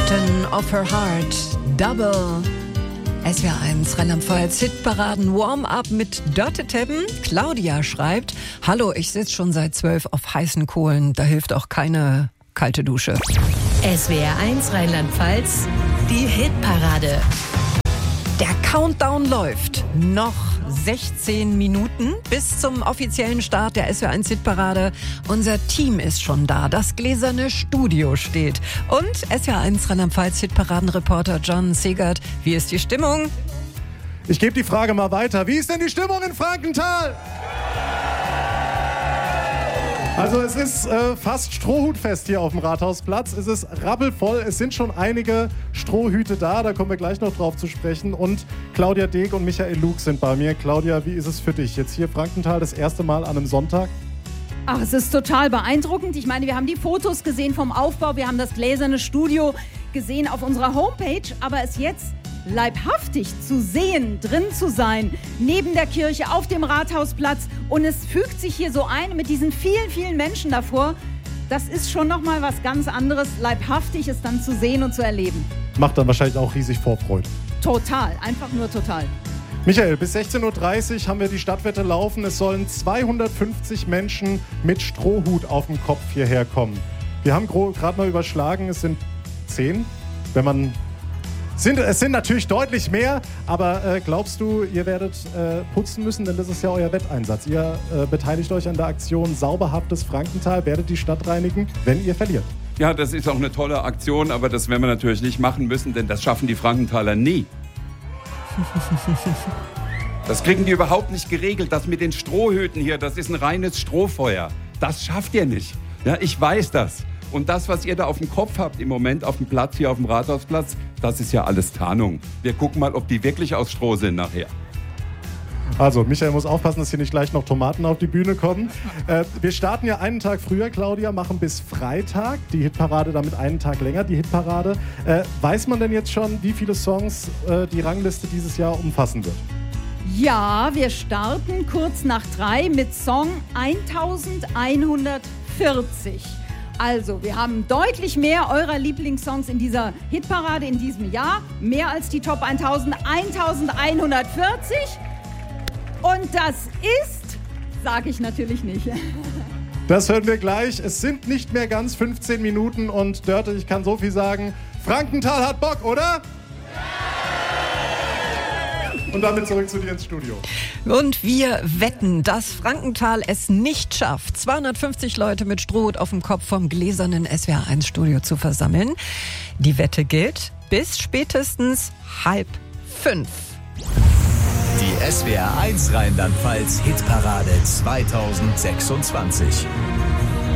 Captain of Her Heart, Double. SWR1 Rheinland-Pfalz Hitparaden Warm-up mit Dörte Tebben. Claudia schreibt: Hallo, ich sitze schon seit 12 auf heißen Kohlen. Da hilft auch keine kalte Dusche. SWR1 Rheinland-Pfalz, die Hitparade. Der Countdown läuft. Noch 16 Minuten bis zum offiziellen Start der SWR1 Hitparade. Unser Team ist schon da. Das gläserne Studio steht. Und SWR1 Rheinland-Pfalz Hitparadenreporter John Segert. Wie ist die Stimmung? Ich gebe die Frage mal weiter. Wie ist denn die Stimmung in Frankenthal? Also es ist fast Strohhutfest hier auf dem Rathausplatz. Es ist rappelvoll. Es sind schon einige Strohhüte da. Da kommen wir gleich noch drauf zu sprechen. Und Claudia Deek und Michael Lug sind bei mir. Claudia, wie ist es für dich? Jetzt hier Frankenthal das erste Mal an einem Sonntag? Ach, es ist total beeindruckend. Ich meine, wir haben die Fotos gesehen vom Aufbau. Wir haben das gläserne Studio gesehen auf unserer Homepage. Aber es jetzt leibhaftig zu sehen, drin zu sein, neben der Kirche, auf dem Rathausplatz, und es fügt sich hier so ein mit diesen vielen, vielen Menschen davor. Das ist schon nochmal was ganz anderes, leibhaftig es dann zu sehen und zu erleben. Macht dann wahrscheinlich auch riesig Vorfreude. Total, einfach nur total. Michael, bis 16.30 Uhr haben wir die Stadtwette laufen. Es sollen 250 Menschen mit Strohhut auf dem Kopf hierher kommen. Wir haben gerade mal überschlagen, es sind 10, Es sind natürlich deutlich mehr, aber glaubst du, ihr werdet putzen müssen? Denn das ist ja euer Wetteinsatz. Ihr beteiligt euch an der Aktion Sauberhaftes Frankenthal, werdet die Stadt reinigen, wenn ihr verliert. Ja, das ist auch eine tolle Aktion, aber das werden wir natürlich nicht machen müssen, denn das schaffen die Frankenthaler nie. Das kriegen die überhaupt nicht geregelt. Das mit den Strohhüten hier, das ist ein reines Strohfeuer. Das schafft ihr nicht. Ja, ich weiß das. Und das, was ihr da auf dem Kopf habt im Moment auf dem Platz, hier auf dem Rathausplatz, das ist ja alles Tarnung. Wir gucken mal, ob die wirklich aus Stroh sind nachher. Also, Michael muss aufpassen, dass hier nicht gleich noch Tomaten auf die Bühne kommen. Wir starten ja einen Tag früher, Claudia, machen bis Freitag die Hitparade, damit einen Tag länger die Hitparade. Weiß man denn jetzt schon, wie viele Songs die Rangliste dieses Jahr umfassen wird? Ja, wir starten kurz nach 3 mit Song 1140. Also, wir haben deutlich mehr eurer Lieblingssongs in dieser Hitparade in diesem Jahr. Mehr als die Top 1000, 1140. Und das ist, sage ich natürlich nicht. Das hören wir gleich. Es sind nicht mehr ganz 15 Minuten und Dörte, ich kann so viel sagen. Frankenthal hat Bock, oder? Und damit zurück zu dir ins Studio. Und wir wetten, dass Frankenthal es nicht schafft, 250 Leute mit Strohhut auf dem Kopf vom gläsernen SWR1-Studio zu versammeln. Die Wette gilt bis spätestens 4:30. Die SWR1 Rheinland-Pfalz Hitparade 2026.